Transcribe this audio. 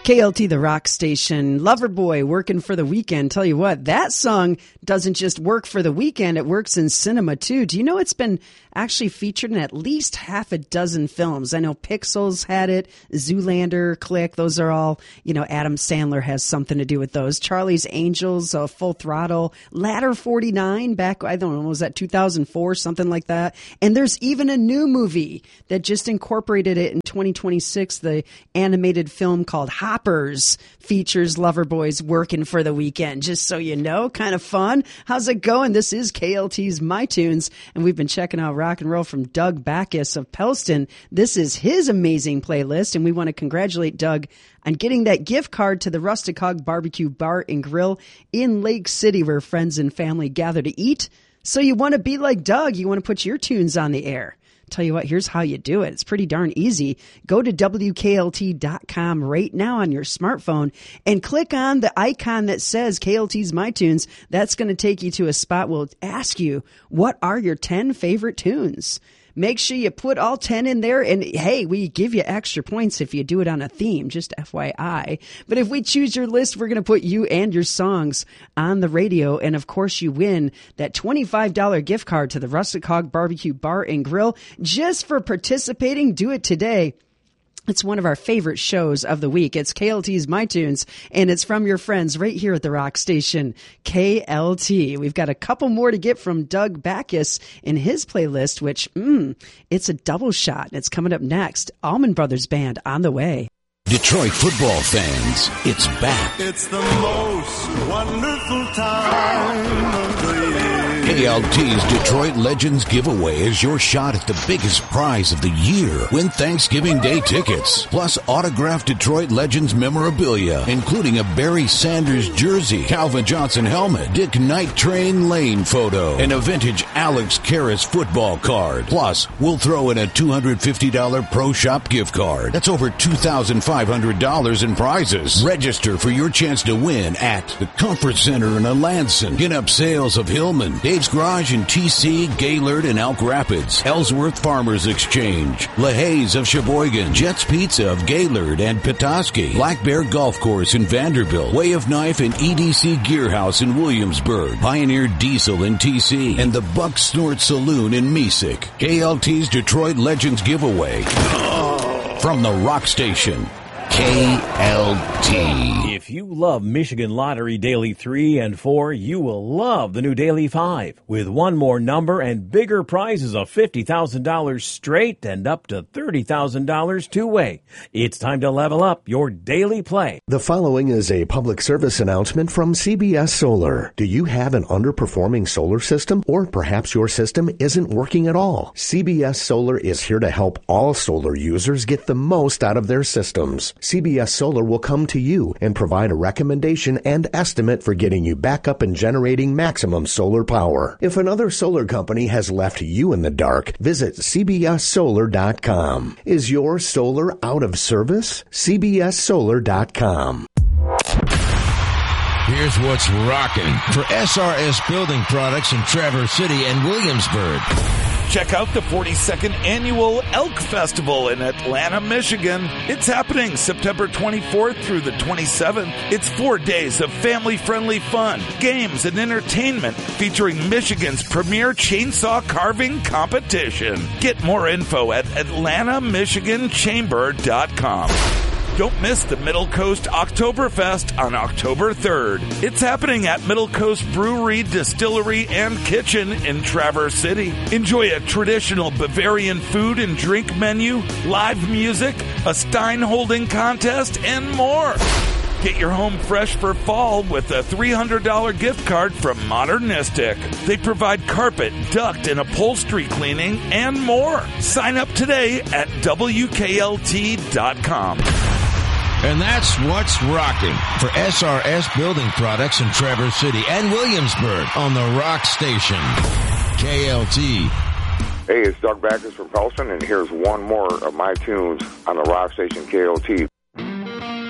KLT, the rock station. Loverboy, Working for the Weekend. Tell you what, that song doesn't just work for the weekend, it works in cinema too. Do you know it's been actually featured in at least half a dozen films? I know Pixels had it, Zoolander, Click, those are all, Adam Sandler has something to do with those. Charlie's Angels, Full Throttle, Ladder 49 back, I don't know, was that 2004, something like that? And there's even a new movie that just incorporated it in 2026, the animated film called Hoppers features Loverboys Working for the Weekend. Just so you know, kind of fun. How's it going? This is KLT's My Tunes, and we've been checking out rock and roll from Doug Backus of Pellston. This is his amazing playlist, and we want to congratulate Doug on getting that gift card to the Rustic Hog Barbecue Bar and Grill in Lake City, where friends and family gather to eat. So you want to be like Doug. You want to put your tunes on the air. Tell you what, here's how you do it. It's pretty darn easy. Go to WKLT.com right now on your smartphone and click on the icon that says KLT's My Tunes. That's going to take you to a spot where it'll ask you, what are your 10 favorite tunes? Make sure you put all 10 in there. And hey, we give you extra points if you do it on a theme, just FYI. But if we choose your list, we're going to put you and your songs on the radio. And of course, you win that $25 gift card to the Rustic Hog Barbecue Bar and Grill just for participating. Do it today. It's one of our favorite shows of the week. It's KLT's My Tunes, and it's from your friends right here at the rock station, KLT. We've got a couple more to get from Doug Backus in his playlist, which, it's a double shot. It's coming up next. Allman Brothers Band on the way. Detroit football fans, it's back. It's the most wonderful time of the year. KLT's Detroit Legends Giveaway is your shot at the biggest prize of the year. Win Thanksgiving Day tickets, plus autographed Detroit Legends memorabilia, including a Barry Sanders jersey, Calvin Johnson helmet, Dick Night Train Lane photo, and a vintage Alex Karras football card. Plus, we'll throw in a $250 Pro Shop gift card. That's over $2,500 in prizes. Register for your chance to win at the Comfort Center in Alanson, Get-Up Sales of Hillman, Dave's Garage in TC, Gaylord, and Elk Rapids, Ellsworth Farmers Exchange, LaHaye's of Sheboygan, Jets Pizza of Gaylord and Petoskey, Black Bear Golf Course in Vanderbilt, Way of Knife and EDC Gear House in Williamsburg, Pioneer Diesel in TC, and the Buck Snort Saloon in Mesick. KLT's Detroit Legends Giveaway from the rock station, KLT. If you love Michigan Lottery Daily 3 and 4, you will love the new Daily 5 with one more number and bigger prizes of $50,000 straight and up to $30,000 two-way. It's time to level up your daily play. The following is a public service announcement from CBS Solar. Do you have an underperforming solar system, or perhaps your system isn't working at all? CBS Solar is here to help all solar users get the most out of their systems. CBS Solar will come to you and provide a recommendation and estimate for getting you back up and generating maximum solar power. If another solar company has left you in the dark, visit CBSSolar.com. Is your solar out of service? CBSSolar.com. Here's what's rocking for SRS Building Products in Traverse City and Williamsburg. Check out the 42nd Annual Elk Festival in Atlanta, Michigan. It's happening September 24th through the 27th. It's 4 days of family-friendly fun, games, and entertainment featuring Michigan's premier chainsaw carving competition. Get more info at AtlantaMichiganChamber.com. Don't miss the Middle Coast Oktoberfest on October 3rd. It's happening at Middle Coast Brewery, Distillery, and Kitchen in Traverse City. Enjoy a traditional Bavarian food and drink menu, live music, a Stein holding contest, and more. Get your home fresh for fall with a $300 gift card from Modernistic. They provide carpet, duct, and upholstery cleaning and more. Sign up today at WKLT.com. And that's what's rocking for SRS Building Products in Traverse City and Williamsburg on the Rock Station, KLT. Hey, it's Doug Backus from Pellston, and here's one more of my tunes on the Rock Station, KLT.